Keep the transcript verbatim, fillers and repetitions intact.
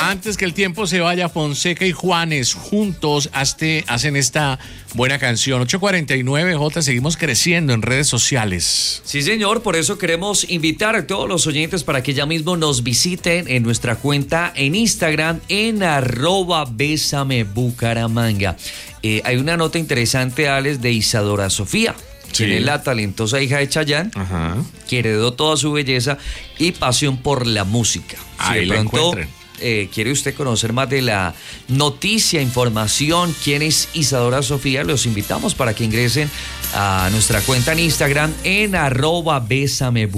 Antes que el tiempo se vaya, Fonseca y Juanes juntos hazte, hacen esta buena canción. ocho cuarenta y nueve, J, seguimos creciendo en redes sociales. Sí, señor, por eso queremos invitar a todos los oyentes para que ya mismo nos visiten en nuestra cuenta en Instagram, en arroba Bésame Bucaramanga. Eh, hay una nota interesante, Alex, de Isadora Sofía. Sí. Quien es la talentosa hija de Chayanne, Ajá. que heredó toda su belleza y pasión por la música. Ahí si la de pronto encuentren. eh, quiere usted conocer más de la noticia, información, quién es Isadora Sofía, los invitamos para que ingresen a nuestra cuenta en Instagram en arroba Bésame